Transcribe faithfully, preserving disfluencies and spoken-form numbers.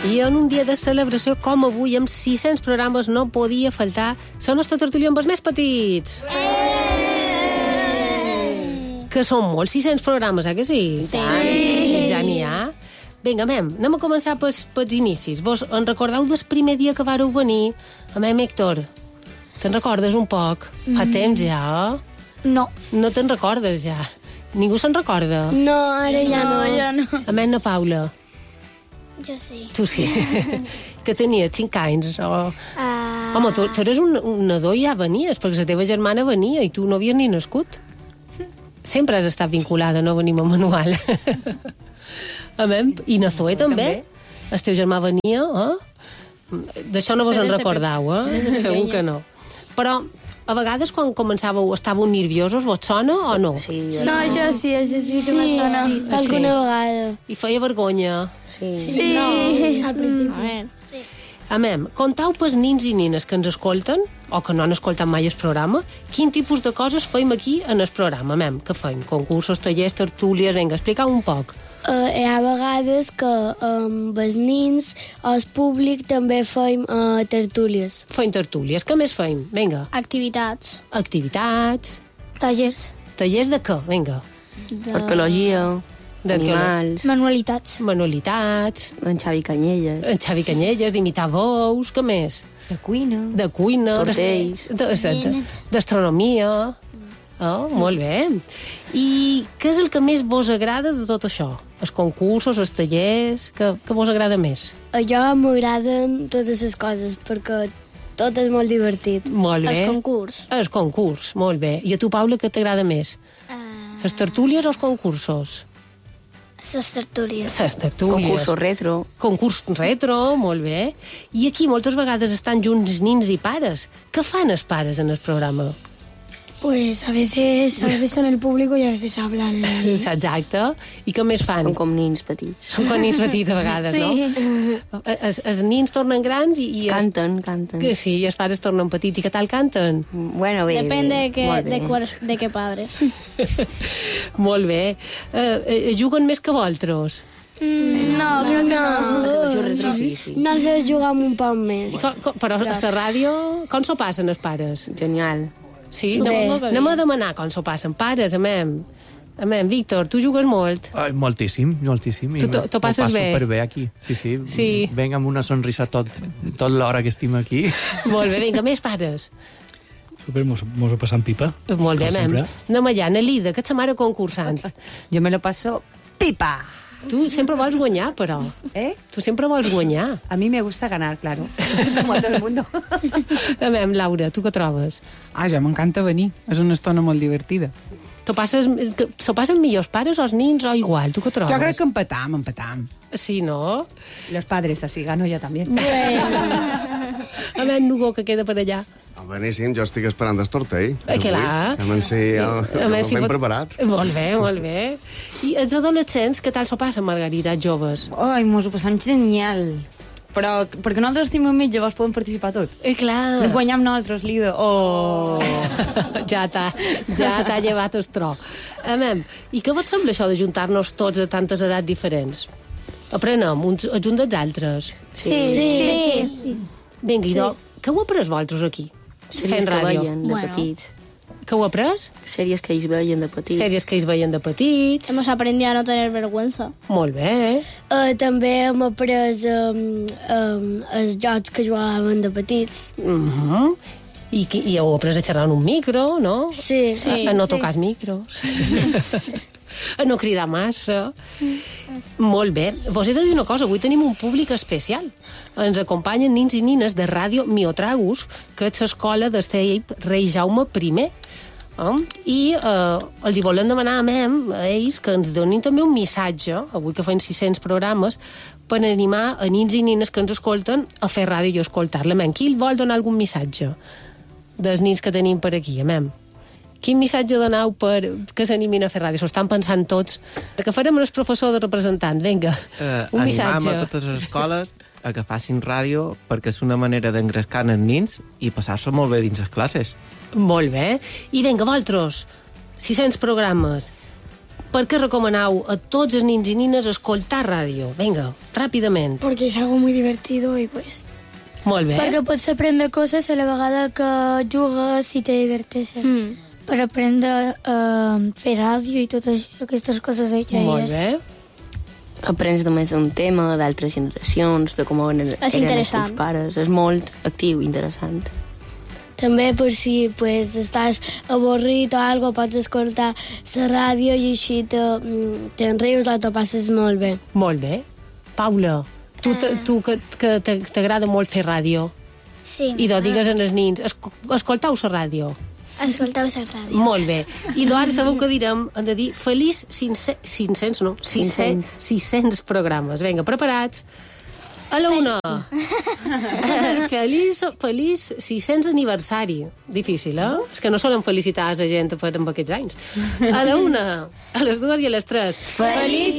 I en un dia de celebració com avui, amb sis-cents programes, no podia faltar la nostra tertúlia amb els més petits. Eh! Que són molts, sis-cents programes, eh que sí? Sí. sí. Ja n'hi ha. Vinga, mem, anem a començar pels, pels inicis. Vos en recordeu del primer dia que vareu venir? A mem, Héctor, te'n recordes un poc? Fa mm. temps ja, eh? No. No te'n recordes ja? Ningú se'n recorda? No, ara ja no. no. Ja no. A mem, na Paula? Jo sí. Tu sí. Que tenies cinc anys. O... Uh... Home, tu, tu eres un, un nadó i ja venies, perquè la teva germana venia i tu no havies ni nascut. Sempre has estat vinculada, no venim a manual. Amem. I na Zoe també? també? El teu germà venia, eh? D'això no vos en recordeu, eh? Segur que no. Però a vegades quan començàveu estàveu nerviosos, vos sona o no? Sí. No, això sí, això sí que me sona. Sí, alguna vegada. I feia vergonya. Sí. Sí. No. Al principi. Sí. Amem, contau pels nins i nines que ens escolten, o que no han escoltat mai el programa, quin tipus de coses feim aquí en el programa, amem, què feim? Concursos, tallers, tertúlies, vinga, explicau un poc. Uh, hi ha vegades que amb um, els nins o el públic també feim uh, tertúlies. Feim tertúlies, què més feim? Vinga. Activitats. Activitats. Tallers. Tallers de què? Vinga. De... Arqueologia. D'animals. Manualitats. Manualitats. En Xavi Canyelles. En Xavi Canyelles, d'imitar veus, què més? De cuina. De cuina. Tortells. D'astronomia. Oh, molt bé. I què és el que més vos agrada de tot això? Els concursos, els tallers, què, què vos agrada més? A jo m'agraden totes les coses, perquè tot és molt divertit. Molt bé. El concurs. El concurs, molt bé. I a tu, Paula, què t'agrada més? Uh... Les tertúlies o els concursos? Les tertúlies. Les tertúlies. Concursos retro. Concurs retro, molt bé. I aquí moltes vegades estan junts nins i pares. Què fan els pares en el programa? Pues a veces, a veces son el público y a veces hablan. Exacte. I què més fan? Són com nins petits. Són com nins petits a vegades, sí. no? Els, els nins tornen grans i... i canten, els... canten. Que sí, i els pares tornen petits. I què tal canten? Bueno, bé, Depende bé. de qué, Molt bé. de, cuál, de qué padres. Molt bé. Uh, juguen més que vosaltres? Mm, no, no, crec que no. La situació retro sí, sí. No sé jugar un poc més. Com, com, però a la ràdio, com s'ho passen els pares? Genial. Sí? Anem, anem a demanar com s'ho passen. Pares, amem. Amem, Víctor, tu jugues molt? Ai, moltíssim, moltíssim. Tu t'ho passes passo bé? superbé aquí. Sí, sí. Sí. Venc amb una sonrisa tot, tot l'hora que estim aquí. Molt bé, vinga, més pares. Super, mos, mos ho passam pipa. Molt bé, amem. Anem allà, Nelida, que ets la mare concursant. Jo me lo paso pipa. Tu sempre vols guanyar, però. ¿Eh? Tu sempre vols guanyar. A mí me gusta ganar, claro. Como a todo el mundo. Amem, Laura, tu què trobes? Ah, ja m'encanta venir. És una estona molt divertida. T'ho passes, s'ho passen millors pares o els nins o igual? Tu què trobes? Jo crec que empatam, empatam. Sí, no? Los padres, así gano yo también. Bueno. Amem, Nugo, que queda per allà. Beníssim, jo estic esperant el tortell. Eh, clar. A veure si el, el ben preparat. Molt bé, molt bé. I els adolescents, què tal s'ho passen, Margarita, joves? Ai, mos ho passam genial. Però perquè nosaltres estem a mig, llavors podem participar tot. Eh, clar. No guanyam nosaltres, Lida. Oh. ja t'ha ja t'ha llevat el tro. Amem, i què vos sembla això de juntar-nos tots de tantes edats diferents? Aprenem uns els uns dels altres. Sí, sí. sí. sí. Vinga, sí. idò, què heu après vosaltres aquí? Sèries que veien de bueno. petits. Què heu après? Sèries que ells veien de petits. Sèries que ells veien de petits. Hemos aprendido a no tener vergüenza. Molt bé. Uh, també hem après um, um, els jocs que jugàvem de petits. Uh -huh. I, I heu après a xerrar en un micro, no? Sí. sí a, a no sí. tocar els micros. a no cridar massa. Mm. Molt bé. Vos he de dir una cosa, avui tenim un públic especial. Ens acompanyen nins i nines de Ràdio Miotragus, que és l'escola del C E I P Rei Jaume primer. Eh? I eh, els hi volem demanar a Mem, a ells, que ens donin també un missatge, avui que fan sis-cents programes, per animar a nins i nines que ens escolten a fer ràdio i a escoltar-la. Mem, qui vol donar algun missatge dels nins que tenim per aquí, Mem? Quin missatge donau per que s'animin a fer ràdio? S'ho estan pensant tots. Que farem el professor de representant? Vinga, eh, un missatge. Animam a totes les escoles a que facin ràdio perquè és una manera d'engrescar els nins i passar-se molt bé dins les classes. Molt bé. I vinga, vosaltres, sis-cents programes. Per què recomanau a tots els nins i nines escoltar ràdio? Vinga, ràpidament. Porque es algo muy divertido y pues... Molt bé. Perquè pots aprendre coses a la vegada que jugues i te diverteixes. Mm. Per aprendre a uh, fer ràdio i totes aquestes coses ella Molt bé. Aprens només d'un tema, d'altres generacions, de com eren, eren els teus pares. És molt actiu, interessant. També per si pues, estàs avorrit o algo, pots escoltar la ràdio i així te- te'n rius o t'ho passes molt bé. Molt bé. Paula, tu, t- tu que, que t'agrada molt fer ràdio Sí. i doncs digues als nins, esco escoltau la ràdio. Escolteu la ràdio. Molt bé. I doncs ara sabeu que direm, hem de dir feliç cinc-cents, no? sis-cents, sis-cents programes. Vinga, preparats? A la una. feliç, feliç sis-cents aniversari. Difícil, eh? És que no solen felicitar a la gent per amb aquests anys. A la una, a les dues i a les tres. Feliç